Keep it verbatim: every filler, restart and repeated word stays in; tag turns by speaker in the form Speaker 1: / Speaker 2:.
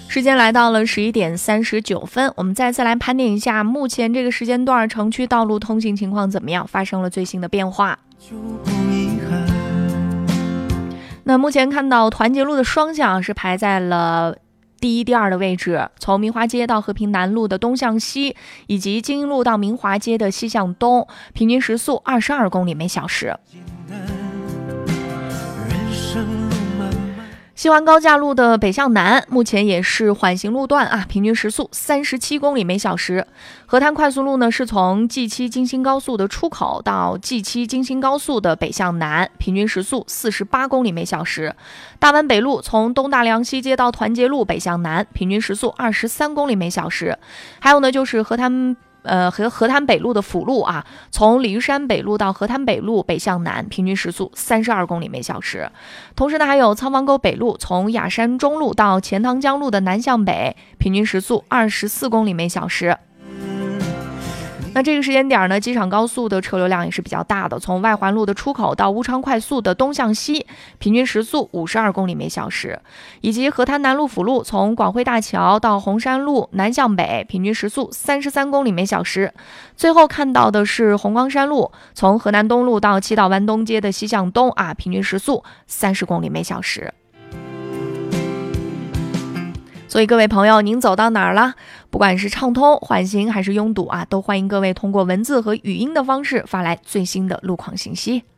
Speaker 1: 时间来到了十一点三十九分，我们再次来盘点一下目前这个时间段城区道路通行情况怎么样，发生了最新的变化。那目前看到团结路的双向是排在了第一、第二的位置，从明华街到和平南路的东向西，以及金鹰路到明华街的西向东，平均时速二十二公里每小时。西环高架路的北向南目前也是缓行路段啊，平均时速三十七公里每小时。河滩快速路呢是从 G 七 京新高速的出口到 G 七 京新高速的北向南，平均时速四十八公里每小时。大湾北路从东大梁西街到团结路北向南，平均时速二十三公里每小时。还有呢就是河滩呃，和河滩北路的辅路啊，从鲤鱼山北路到河滩北路北向南，平均时速三十二公里每小时。同时呢，还有仓房沟北路从雅山中路到钱塘江路的南向北，平均时速二十四公里每小时。那这个时间点呢，机场高速的车流量也是比较大的，从外环路的出口到乌昌快速的东向西，平均时速五十二公里每小时，以及河滩南路辅路从广汇大桥到红山路南向北，平均时速三十三公里每小时。最后看到的是红光山路从河南东路到七道湾东街的西向东啊，平均时速三十公里每小时。所以各位朋友，您走到哪儿了？不管是畅通、缓行还是拥堵啊，都欢迎各位通过文字和语音的方式发来最新的路况信息。